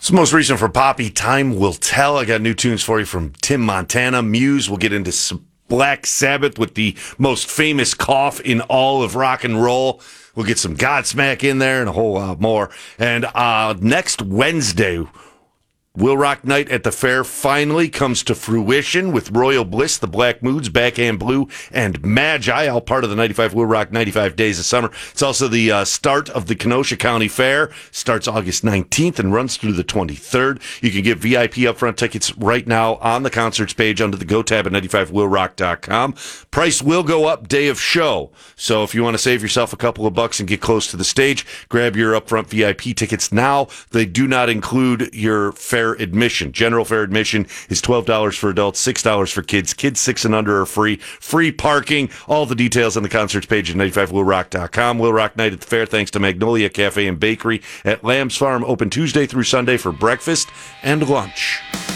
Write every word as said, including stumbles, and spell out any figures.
It's most recent for Poppy. Time will tell. I got new tunes for you from Tim Montana. Muse. We'll get into some Black Sabbath with the most famous cough in all of rock and roll. We'll get some Godsmack in there and a whole lot more. And uh, next Wednesday, Will Rock Night at the Fair finally comes to fruition with Royal Bliss, the Black Moods, Backhand Blue, and Magi, all part of the ninety-five Will Rock ninety-five Days of Summer. It's also the uh, start of the Kenosha County Fair. Starts August nineteenth and runs through the twenty-third. You can get V I P upfront tickets right now on the concerts page under the Go tab at ninety-five will rock dot com. Price will go up day of show. So if you want to save yourself a couple of bucks and get close to the stage, grab your upfront V I P tickets now. They do not include your fair admission. General fair admission is twelve dollars for adults, six dollars for kids. Kids six and under are free. Free parking. All the details on the concerts page at ninety-five will rock dot com. Will Rock Night at the Fair, thanks to Magnolia Cafe and Bakery at Lamb's Farm, open Tuesday through Sunday for breakfast and lunch.